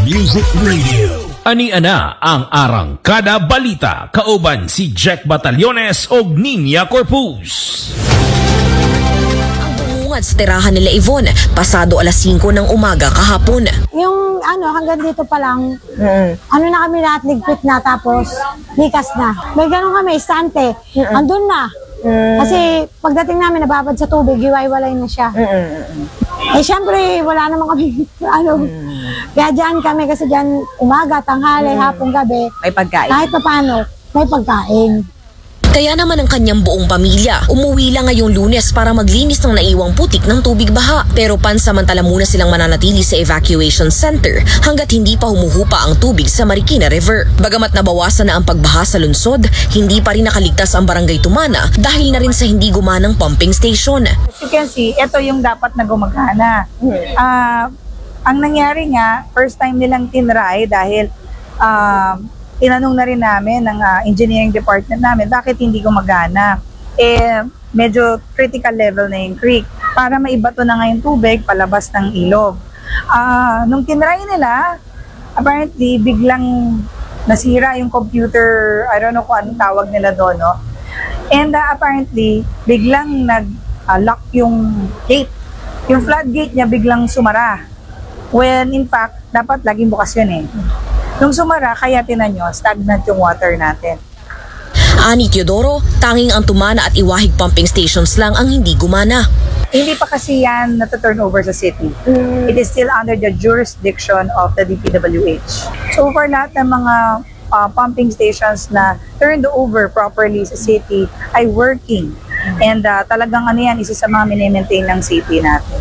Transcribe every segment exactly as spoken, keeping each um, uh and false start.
Music Radio. Ani-ana ang Arangkada Balita, kauban si Jack Batallones og Ninya Corpus. Sa tirahan nila Yvonne, pasado alas singko ng umaga kahapon. Yung ano, hanggang dito pa lang, mm. ano na kami lahat, ligpit na, tapos likas na. May ganun kami, istante, mm. andun na. Mm. Kasi pagdating namin, nababad sa tubig, iwaiwalay na siya. Mm. Eh syempre, wala naman kami, ano, mm. kaya dyan kami, kasi dyan umaga, tanghali, mm. hapon, gabi. May pagkain. Kahit pa paano, may pagkain. Kaya naman ang kanyang buong pamilya, umuwi lang ngayong Lunes para maglinis ng naiwang putik ng tubig baha. Pero pansamantala muna silang mananatili sa evacuation center hanggat hindi pa humuhupa ang tubig sa Marikina River. Bagamat nabawasan na ang pagbaha sa lungsod, hindi pa rin nakaligtas ang Barangay Tumana dahil na rin sa hindi gumanang pumping station. As you can see, ito yung dapat na gumagana. Uh, ang nangyari nga, first time nilang tinry dahil uh, tinanong na rin namin ng uh, engineering department namin, bakit hindi gumagana? Eh, medyo critical level na yung creek. Para maibato na ngayon tubig, palabas ng ilog. Uh, nung tinry nila, apparently, biglang nasira yung computer, I don't know kung anong tawag nila doon, no? And uh, apparently, biglang nag-lock uh, yung gate. Yung floodgate niya biglang sumara. When in fact, dapat laging bukas yun eh. Nung sumara, kaya tinan nyo, stagnant yung water natin. Ani Teodoro, tanging ang Tumana at Iwahig pumping stations lang ang hindi gumana. Hindi pa kasi yan nata-turn over sa city. Mm. It is still under the jurisdiction of the D P W H. So for lahat ng mga uh, pumping stations na turned over properly sa city ay working. And uh, talagang ano yan, isa sa mga mini-maintain ng city natin.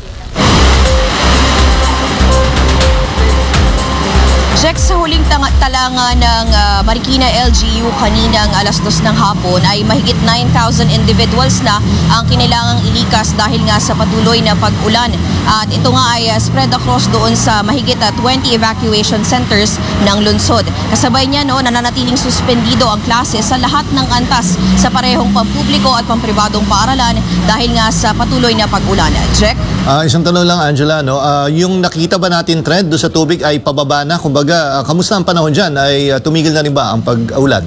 Jack, sa huling tang- talanga ng uh, Marikina L G U kaninang alas dos ng hapon ay mahigit nine thousand individuals na ang kinailangang ilikas dahil nga sa patuloy na pag-ulan. At ito nga ay uh, spread across doon sa mahigit uh, twenty evacuation centers ng lungsod. Kasabay niya no, nananatiling suspendido ang klase sa lahat ng antas sa parehong pampubliko at pampribadong paaralan dahil nga sa patuloy na pag-ulan. Jack? Uh, isang tanong lang, Angela, no? Uh, yung nakita ba natin trend doon sa tubig ay pababa na? Kumbaga, Uh, kamusta ang panahon dyan? Ay uh, tumigil na rin ba ang pag-ulan?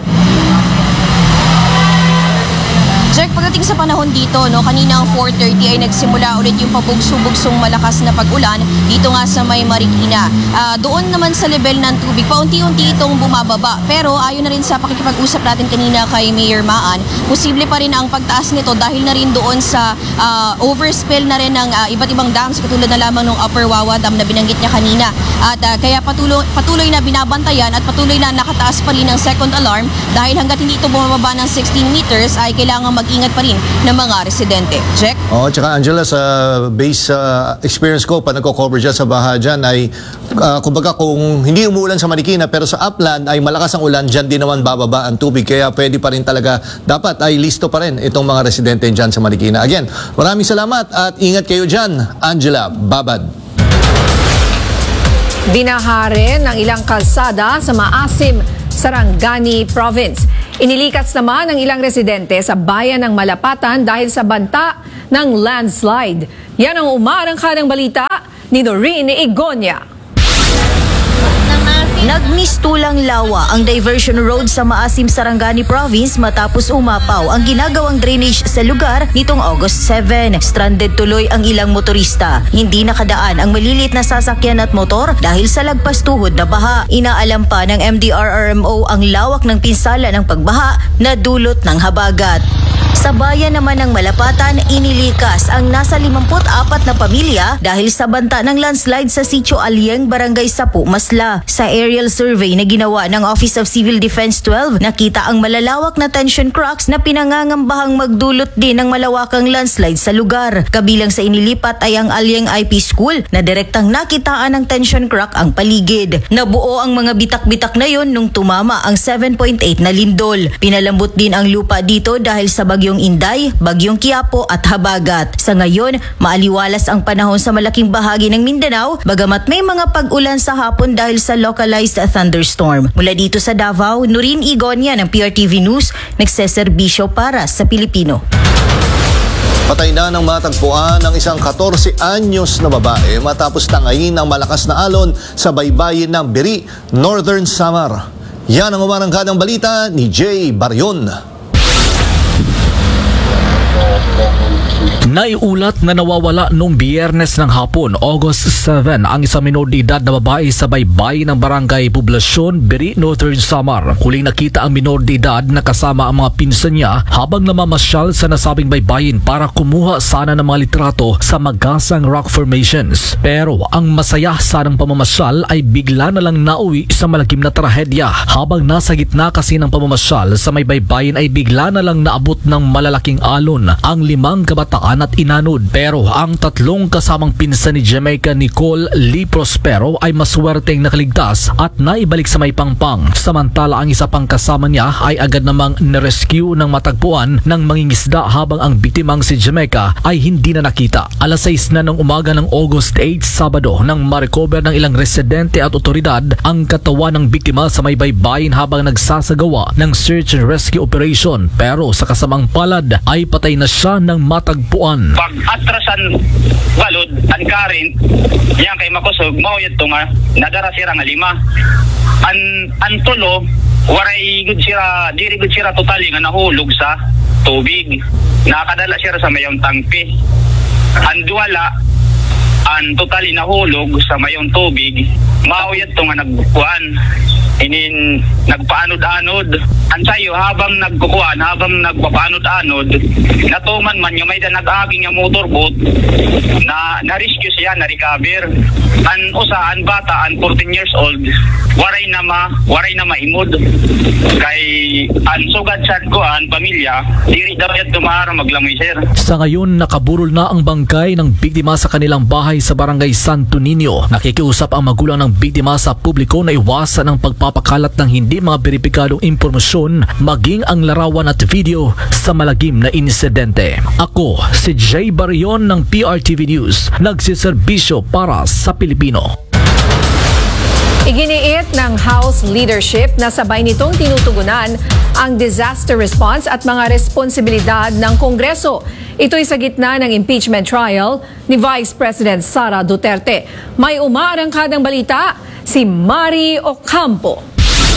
Jack, pagdating sa panahon dito, no, kanina ang four thirty ay nagsimula ulit yung pabugso-bugsong malakas na pag-ulan dito nga sa may Marikina. Uh, doon naman sa level ng tubig, paunti-unti itong bumababa. Pero ayon na rin sa pakikipag-usap natin kanina kay Mayor Maan, posible pa rin ang pagtaas nito dahil na rin doon sa uh, overspill na rin ng uh, iba't ibang dams, katulad na lamang ng Upper Wawa Dam na binanggit niya kanina. At uh, kaya patuloy, patuloy na binabantayan at patuloy na nakataas pa rin ng second alarm dahil hanggat hindi ito bumababa ng sixteen meters ay kailangan mag-ingat pa rin ng mga residente. Jack? Oo, tsaka Angela, sa base uh, experience ko, pa nagko-cover dyan sa baha dyan, ay uh, kumbaga kung hindi umuulan sa Marikina pero sa upland ay malakas ang ulan, dyan din naman bababa ang tubig. Kaya pwede pa rin talaga, dapat ay listo pa rin itong mga residente dyan sa Marikina. Again, maraming salamat at ingat kayo dyan. Angela Babad. Binaha rin ng ilang kalsada sa Maasim, Sarangani Province. Inilikas naman ng ilang residente sa bayan ng Malapatan dahil sa banta ng landslide. Yan ang umarangka ng balita ni Doreen Igonia. Nagmistulang lawa ang diversion road sa Maasim, Sarangani Province matapos umapaw ang ginagawang drainage sa lugar nitong August seven. Stranded tuloy ang ilang motorista. Hindi nakadaan ang malilit na sasakyan at motor dahil sa lagpas tuhod na baha. Inaalam pa ng M D R R M O ang lawak ng pinsala ng pagbaha na dulot ng habagat. Sa bayan naman ng Malapatan, inilikas ang nasa limampu't apat na pamilya dahil sa banta ng landslide sa Sitio Alieng, Barangay Sapu, Masla. Sa aerial survey na ginawa ng Office of Civil Defense twelve, nakita ang malalawak na tension cracks na pinangangambahang magdulot din ng malawakang landslide sa lugar. Kabilang sa inilipat ay ang Alieng I P School na direktang nakitaan ng tension crack ang paligid. Nabuo ang mga bitak-bitak na yon nung tumama ang seven point eight na lindol. Pinalambot din ang lupa dito dahil sa bagyong Inday, Bagyong Quiapo at habagat. Sa ngayon, maaliwalas ang panahon sa malaking bahagi ng Mindanao, bagamat may mga pag-ulan sa hapon dahil sa localized thunderstorm. Mula dito sa Davao, Nurin Igonia ng P R T V News, nagseserbisyo para sa Pilipino. Patay na ng matagpuan ng isang fourteen anyos na babae matapos tangayin ng malakas na alon sa baybayin ng Biri, Northern Samar. Yan ang umarangkadang balita ni Jay Baryon. Naiulat na nawawala noong Biyernes ng hapon, August seven, ang isang minor de edad na babae sa baybayin ng barangay Poblasyon, Biri, Northern Samar. Huling nakita ang minor de edad na kasama ang mga pinsan niya habang namamasyal sa nasabing baybayin para kumuha sana ng mga litrato sa magasang rock formations. Pero ang masaya sanang pamamasyal ay bigla na lang nauwi sa malagim na trahedya. Habang nasa gitna kasi ng pamamasyal sa may baybayin ay bigla na lang naabot ng malalaking alon ang limang kabataan at inanod. Pero ang tatlong kasamang pinsan ni Jamaica Nicole Lee Prospero ay maswerteng nakaligtas at naibalik sa may pangpang. Samantala ang isa pang kasama niya ay agad namang nirescue ng matagpuan ng mangingisda habang ang biktimang si Jamaica ay hindi na nakita. Alas sais na ng umaga ng August eight, Sabado, nang ma-recover ng ilang residente at otoridad ang katawan ng biktima sa may baybayin habang nagsasagawa ng search and rescue operation. Pero sa kasamang palad ay patay na siya ng matagpuan. Pag atrasan balod ang current yan kay makusog mao yadto nga nadara sira nga lima an an tulo waray gud sira diri gud sira totally nga nahulog sa tubig, nakadala sira sa mayong tangke. An duwala an totally nahulog sa mayong tubig mao yadto nga nagkuan inin nagpaanod-anod ansayo habang nagkukuan habang nagpapaanod-anod natuman man yung may da nag-aging yung motorboat na na-rescue siya, na-recover an usa an bata an fourteen years old waray na ma waray na maimod kay an sugad sad ko an pamilya diri daw yat tumara maglamoy sir. Sa ngayon nakaburol na ang bangkay ng biktima sa kanilang bahay sa barangay Santo Niño. Nakikiusap ang magulang ng biktima sa publiko na iwasan ang pagpapakalat ng hindi mga beripikadong impormasyon maging ang larawan at video sa malagim na insidente. Ako si Jay Baryon ng P R T V News, nagsiserbisyo para sa Pilipino. Iginiit ng House leadership na sabay nitong tinutugunan ang disaster response at mga responsibilidad ng Kongreso. Ito'y sa gitna ng impeachment trial ni Vice President Sara Duterte. May umaarangkadang balita, si Mari Ocampo.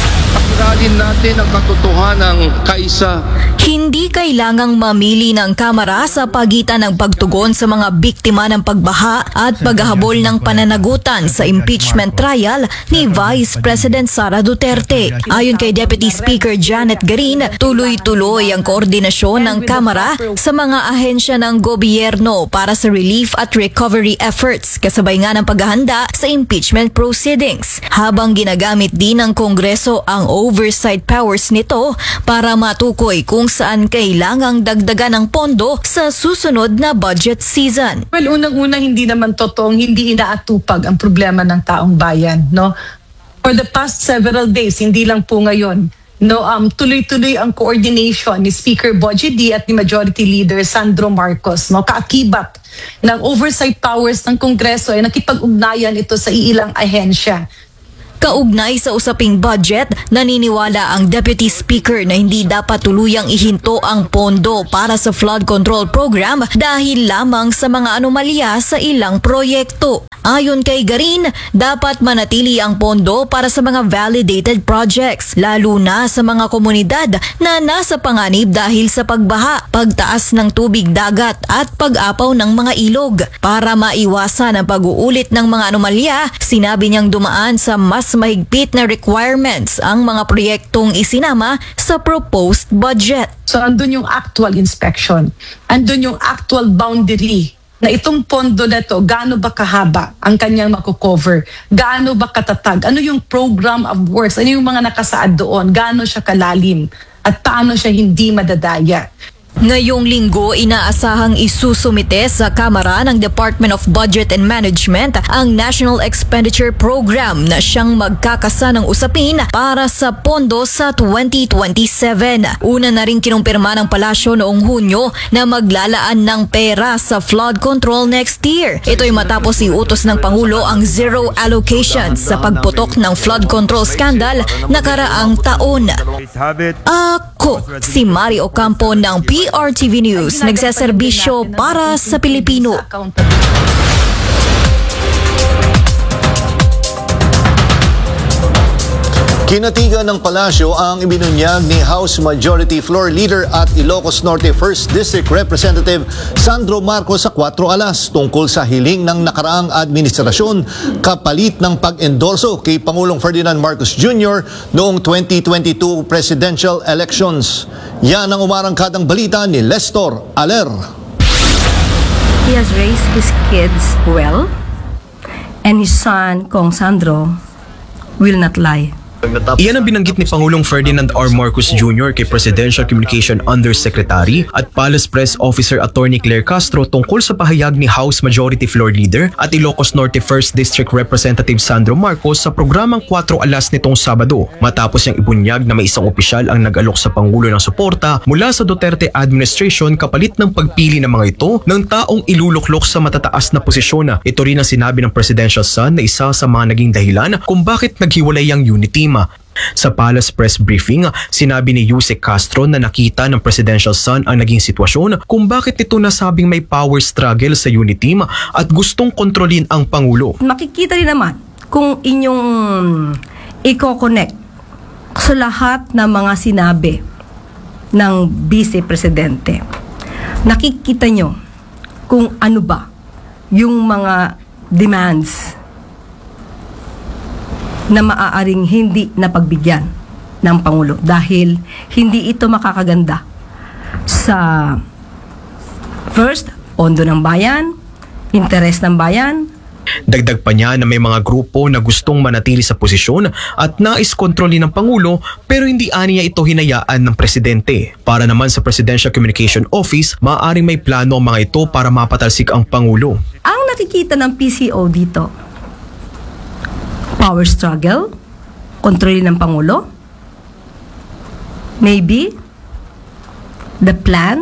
Pagdalin natin ang katotohanan kaisa. Hindi kailangang mamili ng Kamara sa pagitan ng pagtugon sa mga biktima ng pagbaha at paghahabol ng pananagutan sa impeachment trial ni Vice President Sara Duterte. Ayon kay Deputy Speaker Janet Garin, tuloy-tuloy ang koordinasyon ng Kamara sa mga ahensya ng gobyerno para sa relief at recovery efforts kasabay nga ng paghahanda sa impeachment proceedings. Habang ginagamit din ng Kongreso ang oversight powers nito para matukoy kung saan kailangang dagdagan ng pondo sa susunod na budget season. Well, unang-una hindi naman totoong hindi inaatupag ang problema ng taong bayan, no? For the past several days, hindi lang po ngayon, no, um tuloy-tuloy ang coordination ni Speaker Bogie D at ni Majority Leader Sandro Marcos, no? Kaakibat ng oversight powers ng Kongreso ay nakipag-ugnayan ito sa iilang ahensya. Kaugnay sa usaping budget, naniniwala ang Deputy Speaker na hindi dapat tuluyang ihinto ang pondo para sa flood control program dahil lamang sa mga anomalya sa ilang proyekto. Ayon kay Garin, dapat manatili ang pondo para sa mga validated projects, lalo na sa mga komunidad na nasa panganib dahil sa pagbaha, pagtaas ng tubig dagat at pag-apaw ng mga ilog. Para maiwasan ang pag-uulit ng mga anomalya, sinabi niyang dumaan sa mas mahigpit na requirements ang mga proyektong isinama sa proposed budget. So andun yung actual inspection, andun yung actual boundary na itong pondo na to, gaano ba kahaba ang kanyang makukover, gaano ba katatag, ano yung program of works, ano yung mga nakasaad doon, gaano siya kalalim, at paano siya hindi madadaya. Ngayong linggo, inaasahang isusumite sa Kamara ng Department of Budget and Management ang National Expenditure Program na siyang magkakasa ng usapin para sa pondo sa twenty twenty-seven. Una na rin kinumpirma ng palasyo noong Hunyo na maglalaan ng pera sa flood control next year. Ito'y matapos iutos ng Pangulo ang zero allocations sa pagputok ng flood control scandal nakaraang taon. Ako si Mari Ocampo ng P P R T V News, nagseserbisyo para sa Pilipino. Kinatigan ng palasyo ang ibinunyag ni House Majority Floor Leader at Ilocos Norte first District Representative Sandro Marcos sa Cuatro Alas tungkol sa hiling ng nakaraang administrasyon kapalit ng pag-endorso kay Pangulong Ferdinand Marcos Junior noong twenty twenty-two presidential elections. Yan ang umarangkadang balita ni Lestor Aler. He has raised his kids well, and his son, Kong Sandro, will not lie. Iyan ang binanggit ni Pangulong Ferdinand R. Marcos Junior kay Presidential Communication Undersecretary at Palace Press Officer Attorney Claire Castro tungkol sa pahayag ni House Majority Floor Leader at Ilocos Norte first District Representative Sandro Marcos sa programang Cuatro Alas nitong Sabado matapos niyang ibunyag na may isang opisyal ang nag-alok sa Pangulo ng suporta mula sa Duterte administration kapalit ng pagpili ng mga ito ng taong iluluklok sa matataas na posisyon. Ito rin ang sinabi ng Presidential Son na isa sa mga naging dahilan kung bakit naghiwalay ang unit team. Sa Palace Press Briefing, sinabi ni Yusek Castro na nakita ng Presidential Son ang naging sitwasyon kung bakit ito nasabing may power struggle sa unit team at gustong kontrolin ang Pangulo. Makikita rin naman kung inyong i-connect sa lahat ng mga sinabi ng Vice Presidente. Nakikita nyo kung ano ba yung mga demands na maaaring hindi napagbigyan ng Pangulo dahil hindi ito makakaganda sa first, pondo ng bayan, interes ng bayan. Dagdag pa niya na may mga grupo na gustong manatili sa posisyon at nais kontrolin ng Pangulo pero hindi aniya ito hinayaan ng Presidente. Para naman sa Presidential Communication Office, maaaring may plano ang mga ito para mapatalsik ang Pangulo. Ang nakikita ng P C O dito, power struggle, kontrolin ng Pangulo, maybe the plan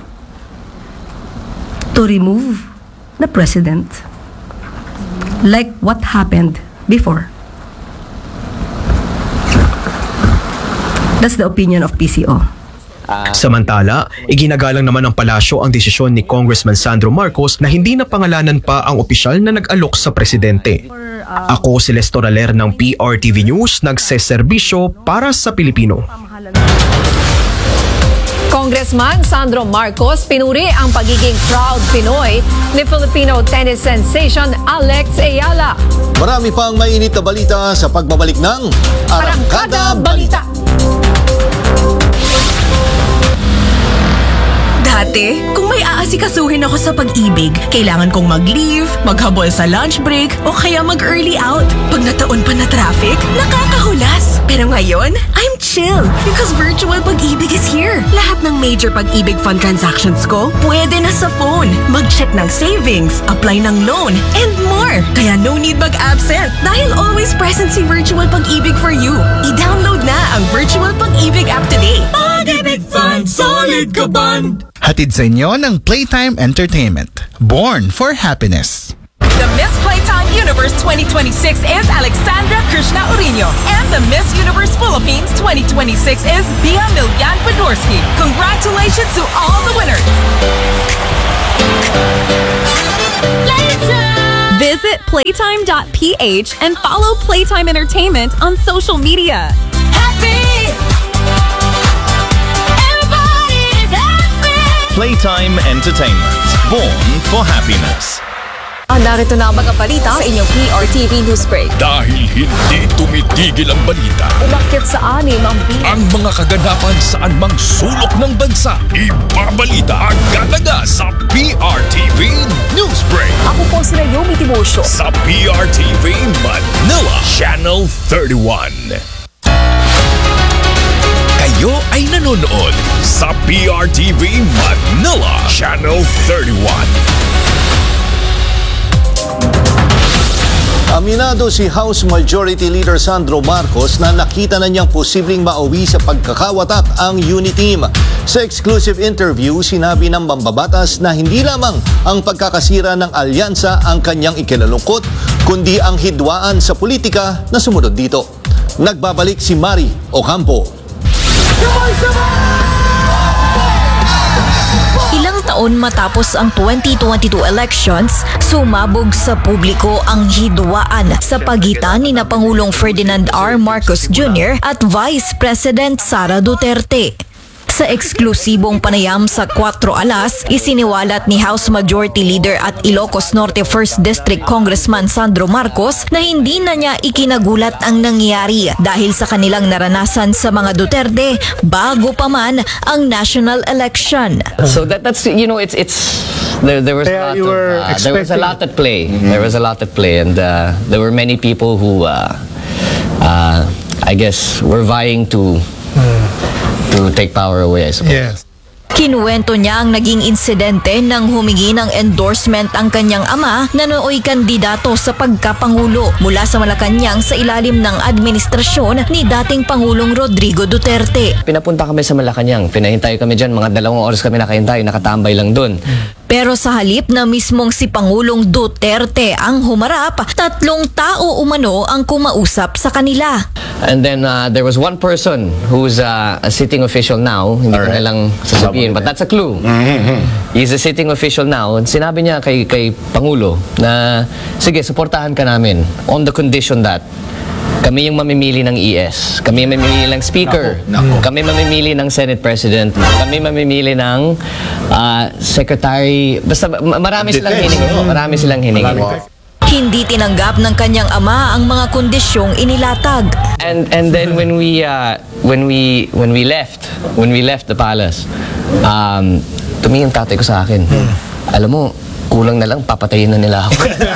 to remove the President like what happened before. That's the opinion of P C O. Samantala, iginagalang naman ng palasyo ang desisyon ni Congressman Sandro Marcos na hindi na pangalanan pa ang opisyal na nag-alok sa Presidente. Ako si Lestor Aler ng P R T V News, nagseserbisyo para sa Pilipino. Congressman Sandro Marcos pinuri ang pagiging proud Pinoy ni Filipino tennis sensation Alex Ayala. Marami pang mainit na balita sa pagbabalik ng Arangkada Balita. Dati, kung may aasikasuhin ako sa pag-ibig, kailangan kong mag-leave, maghabol sa lunch break, o kaya mag-early out. Pag nataon pa na traffic, nakakahulas. Pero ngayon, I'm chill because virtual pag-ibig is here. Lahat ng major pag-ibig fund transactions ko, pwede na sa phone. Mag-check ng savings, apply ng loan, and more. Kaya no need mag-absent dahil always present si virtual pag-ibig for you. I-download na ang virtual pag-ibig app today. Pag-ibig Fund, solid ka band! Hatid sa inyo ng Playtime Entertainment. Born for happiness. The Miss Playtime Universe twenty twenty-six is Alexandra Krishna Urino, and the Miss Universe Philippines twenty twenty-six is Bia Milyan Podorski. Congratulations to all the winners! Playtime! Visit playtime dot p h and follow Playtime Entertainment on social media. Happy! Playtime Entertainment. Born for happiness. Ah, narito na ang mga balita sa inyong P R T V News Break. Dahil hindi tumitigil ang balita, Umakyat sa anim ang bilang. ang mga kaganapan sa anumang sulok ng bansa, ibabalita agad-agad sa P R T V News Break. Ako po si Naomi Timosio. Sa P R T V Manila, Channel thirty-one. Kayo ay nanonood sa P R T V Manila, Channel thirty-one. Aminado si House Majority Leader Sandro Marcos na nakita na niyang posibleng mauwi sa pagkakawatak ang unit team. Sa exclusive interview, sinabi ng mambabatas na hindi lamang ang pagkakasira ng alyansa ang kanyang ikinalungkot, kundi ang hidwaan sa politika na sumunod dito. Nagbabalik si Mari Ocampo. taon matapos ang twenty twenty-two elections, sumabog sa publiko ang hidwaan sa pagitan ni na Pangulong Ferdinand R. Marcos Junior at Vice President Sara Duterte. Sa eksklusibong panayam sa Cuatro Alas, isiniwalat ni House Majority Leader at Ilocos Norte first District Congressman Sandro Marcos na hindi na niya ikinagulat ang nangyari dahil sa kanilang naranasan sa mga Duterte bago pa man ang national election. So that that's you know it's it's there there was a lot of, uh, there was a lot at play. There was a lot at play and uh, there were many people who uh, uh, I guess were vying to to take power away, I suppose. Yes. Kinuwento niya ang naging insidente nang humingi ng endorsement ang kanyang ama na nooy kandidato sa pagkapangulo mula sa Malacanang sa ilalim ng administrasyon ni dating Pangulong Rodrigo Duterte. Pinapunta kami sa Malacanang, pinahintay kami dyan, mga dalawang oras kami nakahintay, nakatambay lang doon. Pero sa halip na mismong si Pangulong Duterte ang humarap, tatlong tao umano ang kumausap sa kanila. And then uh, there was one person who's uh, a sitting official now, hindi ko na lang sasabihin, but that's a clue. He's a sitting official now. Sinabi niya kay, kay Pangulo na, sige, suportahan ka namin on the condition that kami yung mamimili ng E S, kami yung mamimili ng Speaker, Nako, nako. kami mamimili ng Senate President, kami mamimili ng uh, Secretary, basta ma- marami silang hiningi. Marami silang hiningi. Hindi tinanggap ng kanyang ama ang mga kondisyong inilatag. And and then when we uh, when we when we left, when we left the palace, um, tumingin tatay ko sa akin. Alam mo, kulang na lang papatayin na nila ako.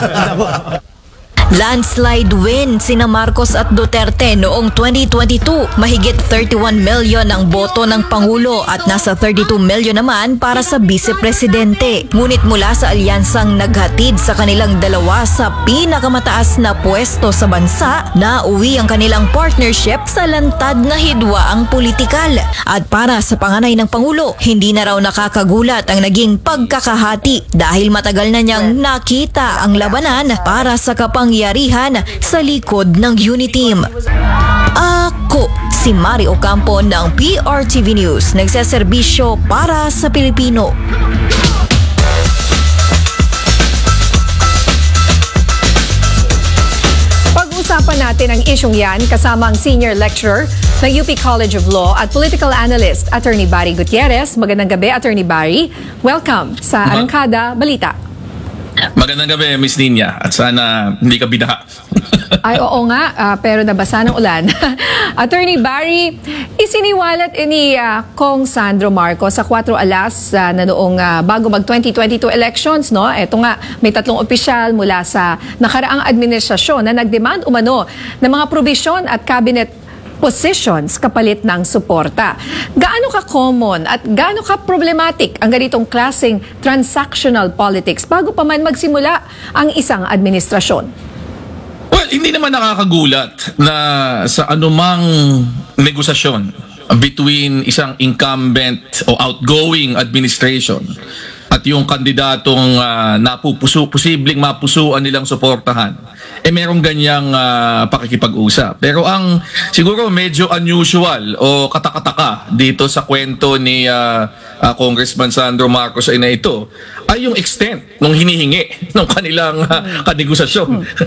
Landslide win sina Marcos at Duterte noong twenty twenty-two. Mahigit thirty-one million ang boto ng Pangulo at nasa thirty-two million naman para sa Vice Presidente. Ngunit mula sa alyansang naghatid sa kanilang dalawa sa pinakamataas na pwesto sa bansa, nauwi ang kanilang partnership sa lantad na hidwaang politikal. At para sa panganay ng Pangulo, hindi na raw nakakagulat ang naging pagkakahati dahil matagal na niyang nakita ang labanan para sa kapangyarihan sa likod ng Uniteam. Ako si Mari Ocampo ng P R T V News, nagseserbisyo para sa Pilipino. Pag-usapan natin ang isyong yan kasama ang senior lecturer ng U P College of Law at political analyst, Attorney Barry Gutierrez. Magandang gabi, Attorney Barry. Welcome sa Arangkada Balita. Magandang gabi, Miss Nina, at sana hindi ka binaha. Ay, oo nga, uh, pero nabasa ng ulan. Attorney Barry, isiniwalat ni uh, Kong Sandro Marcos sa Cuatro Alas uh, na noong uh, bago mag twenty twenty-two elections, no? Ito nga, may tatlong opisyal mula sa nakaraang administrasyon na nagdemand umano ng mga probisyon at cabinet positions kapalit ng suporta. Gaano ka-common at gaano ka-problematic ang ganitong klaseng transactional politics bago pa man magsimula ang isang administrasyon? Well, hindi naman nakakagulat na sa anumang negosasyon between isang incumbent o outgoing administration at yung kandidatong uh, napupuso, posibleng mapusuan nilang suportahan, eh merong ganyang uh, pakikipag-usap. Pero ang siguro medyo unusual o katakataka dito sa kwento ni uh, uh, Congressman Sandro Marcos ay na ito ay yung extent ng hinihingi ng kanilang uh, kanegosasyon.